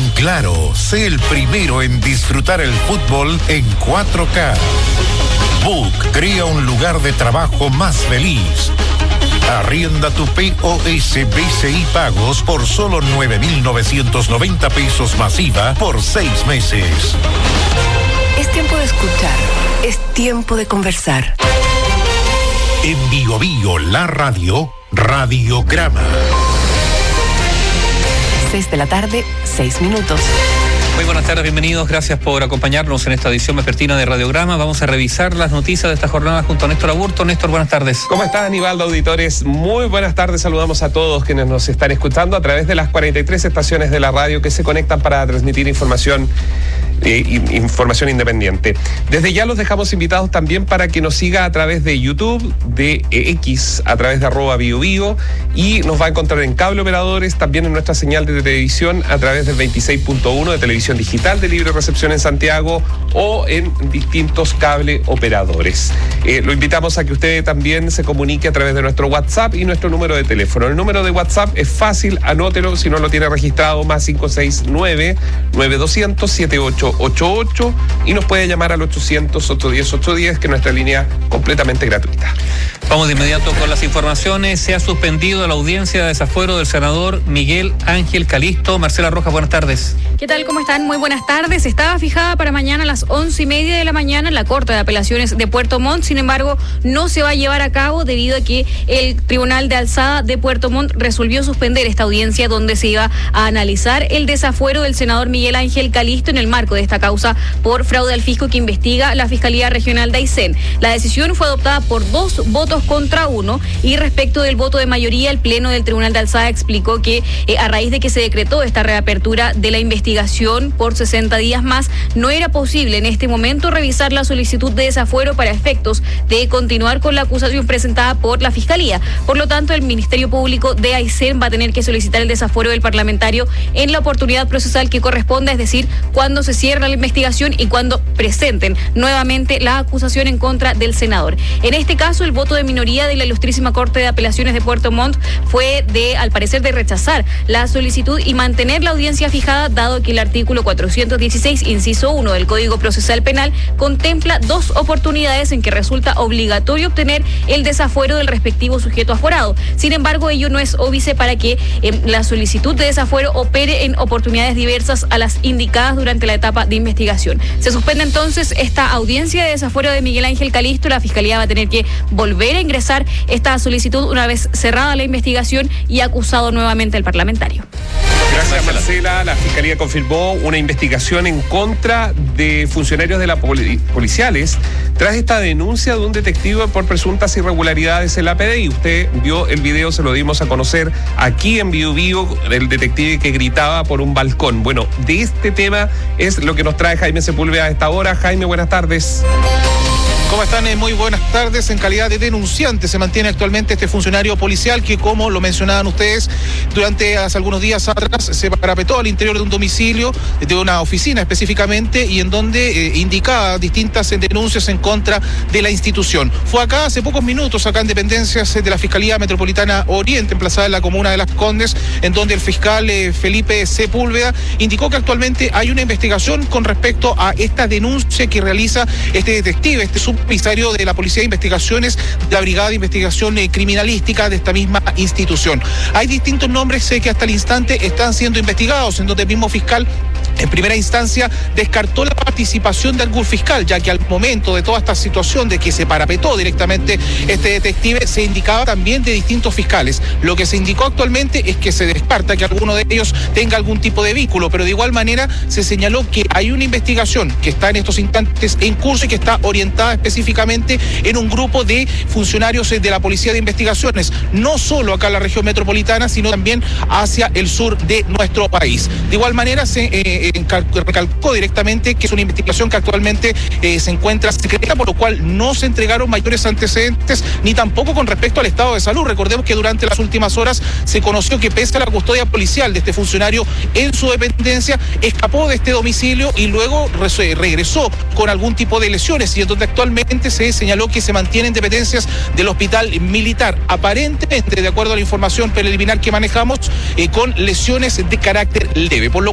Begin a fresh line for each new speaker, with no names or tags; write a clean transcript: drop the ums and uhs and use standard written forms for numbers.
Claro, sé el primero en disfrutar el fútbol en 4K. Book crea un lugar de trabajo más feliz. Arrienda tu POS BCI Pagos por solo 9.990 pesos masiva por 6 meses.
Es tiempo de escuchar, es tiempo de conversar.
En Bio Bio, la radio, Radiograma.
6 de la tarde, 6 minutos.
Muy buenas tardes, bienvenidos, gracias por acompañarnos en esta edición vespertina de Radiograma. Vamos a revisar las noticias de esta jornada junto a Néstor Aburto. Néstor, buenas tardes.
¿Cómo estás, Aníbaldo, auditores? Muy buenas tardes, saludamos a todos quienes nos están escuchando a través de las 43 estaciones de la radio que se conectan para transmitir información independiente. Desde ya los dejamos invitados también para que nos siga a través de YouTube, de X, a través de @BioBio, y nos va a encontrar en cable operadores, también en nuestra señal de televisión a través del 26.1 de televisión digital de libre recepción en Santiago o en distintos cable operadores. Lo invitamos a que usted también se comunique a través de nuestro WhatsApp y nuestro número de teléfono. El número de WhatsApp es fácil, anótelo si no lo tiene registrado, más 569-9200-7888, y nos puede llamar al 800-810-810, que es nuestra línea completamente gratuita.
Vamos de inmediato con las informaciones. Se ha suspendido la audiencia de desafuero del senador Miguel Ángel Calisto. Marcela Rojas, buenas tardes.
¿Qué tal? ¿Cómo están? Muy buenas tardes. Estaba fijada para mañana a las 11:30 de la mañana en la Corte de Apelaciones de Puerto Montt. Sin embargo, no se va a llevar a cabo debido a que el Tribunal de Alzada de Puerto Montt resolvió suspender esta audiencia donde se iba a analizar el desafuero del senador Miguel Ángel Calisto en el marco de esta causa por fraude al fisco que investiga la Fiscalía Regional de Aysén. La decisión fue adoptada por 2 votos contra 1, y respecto del voto de mayoría, el Pleno del Tribunal de Alzada explicó que a raíz de que se decretó esta reapertura de la investigación por 60 días más, no era posible en este momento revisar la solicitud de desafuero para efectos de continuar con la acusación presentada por la Fiscalía. Por lo tanto, el Ministerio Público de Aysén va a tener que solicitar el desafuero del parlamentario en la oportunidad procesal que corresponda, es decir, cuando se cierra la investigación y cuando presenten nuevamente la acusación en contra del senador. En este caso, el voto de minoría de la Ilustrísima Corte de Apelaciones de Puerto Montt fue al parecer, de rechazar la solicitud y mantener la audiencia fijada, dado que el artículo 416, inciso 1 del Código Procesal Penal contempla 2 oportunidades en que resulta obligatorio obtener el desafuero del respectivo sujeto aforado. Sin embargo, ello no es óbice para que la solicitud de desafuero opere en oportunidades diversas a las indicadas durante la etapa de investigación. Se suspende entonces esta audiencia de desafuero de Miguel Ángel Calisto. La Fiscalía va a tener que volver a ingresar esta solicitud una vez cerrada la investigación y acusado nuevamente el parlamentario.
Gracias, Marcela. La Fiscalía confirmó una investigación en contra de funcionarios de la policiales tras esta denuncia de un detective por presuntas irregularidades en la PDI. Usted vio el video, se lo dimos a conocer aquí en Bio Bio, el detective que gritaba por un balcón. Bueno, de este tema es lo que nos trae Jaime Sepúlveda a esta hora. Jaime, buenas tardes.
¿Cómo están? Muy buenas tardes. En calidad de denunciante se mantiene actualmente este funcionario policial que, como lo mencionaban ustedes, durante hace algunos días atrás se parapetó al interior de un domicilio, de una oficina específicamente, y en donde indicaba distintas denuncias en contra de la institución. Fue acá hace pocos minutos, acá en dependencias de la Fiscalía Metropolitana Oriente, emplazada en la comuna de Las Condes, en donde el fiscal Felipe Sepúlveda indicó que actualmente hay una investigación con respecto a esta denuncia que realiza este detective, este subcomisario de la Policía de Investigaciones, de la Brigada de Investigación Criminalística de esta misma institución. Hay distintos nombres que hasta el instante están siendo investigados, en donde el mismo fiscal en primera instancia descartó la participación de algún fiscal, ya que al momento de toda esta situación de que se parapetó directamente este detective, se indicaba también de distintos fiscales. Lo que se indicó actualmente es que se descarta que alguno de ellos tenga algún tipo de vínculo, pero de igual manera se señaló que hay una investigación que está en estos instantes en curso y que está orientada específicamente en un grupo de funcionarios de la Policía de Investigaciones, no solo acá en la región metropolitana, sino también hacia el sur de nuestro país. De igual manera se recalcó directamente que es una investigación que actualmente se encuentra secreta, por lo cual no se entregaron mayores antecedentes ni tampoco con respecto al estado de salud. Recordemos que durante las últimas horas se conoció que, pese a la custodia policial de este funcionario en su dependencia, escapó de este domicilio y luego regresó con algún tipo de lesiones, y es donde actualmente se señaló que se mantienen dependencias del hospital militar, aparentemente, de acuerdo a la información preliminar que manejamos, con lesiones de carácter leve. Por lo